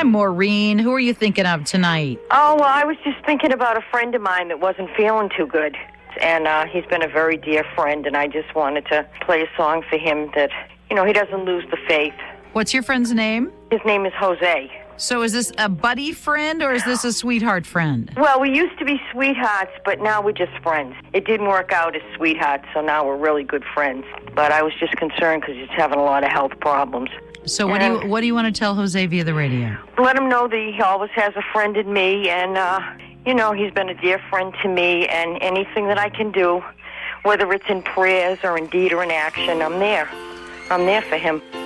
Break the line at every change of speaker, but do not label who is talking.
Hi, Maureen. Who are you thinking of tonight?
Oh, well, I was just thinking about a friend of mine that wasn't feeling too good. And he's been a very dear friend, and I just wanted to play a song for him that, he doesn't lose the faith.
What's your friend's name?
His name is Jose.
So is this a buddy friend or is this a sweetheart friend?
Well, we used to be sweethearts, but now we're just friends. It didn't work out as sweethearts, so now we're really good friends. But I was just concerned because he's having a lot of health problems.
So what do you want to tell Jose via the radio?
Let him know that he always has a friend in me, and, he's been a dear friend to me, and anything that I can do, whether it's in prayers or in deed or in action, I'm there. I'm there for him.